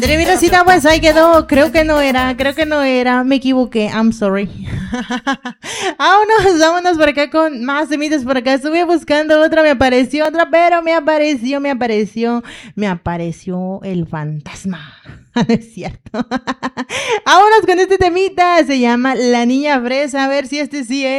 André Virosita, pues ahí quedó. Creo que no era. Me equivoqué. I'm sorry. Vámonos por acá con más temitas por acá. Estuve buscando otra, me apareció otra, pero me apareció el fantasma. No es cierto. Vámonos con este temita. Se llama La Niña Fresa. A ver si este sí es.